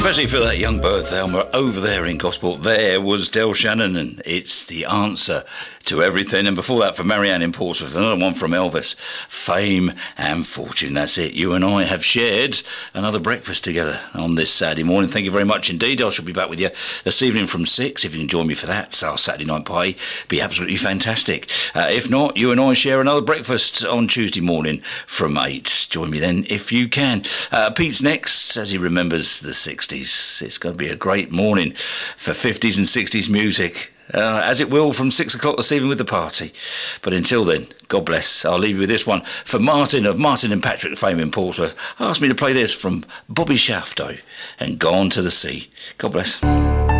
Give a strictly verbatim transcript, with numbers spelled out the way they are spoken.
Especially for that young Bert Thelma over there in Gosport. There was Del Shannon, and it's the answer to everything. And before that, for Marianne in Portsmouth, another one from Elvis, Fame and Fortune. That's it. You and I have shared another breakfast together on this Saturday morning. Thank you very much indeed. I shall be back with you this evening from six. If you can join me for that, it's our Saturday night pie. Be absolutely fantastic. Uh, if not, you and I share another breakfast on Tuesday morning from eight. Join me then if you can. Uh, Pete's next, as he remembers the sixties. It's going to be a great morning for fifties and sixties music. Uh, as it will from six o'clock this evening with the party. But until then, God bless. I'll leave you with this one for Martin of Martin and Patrick fame in Portsmouth. Asked me to play this from Bobby Shafto and Gone to the Sea. God bless.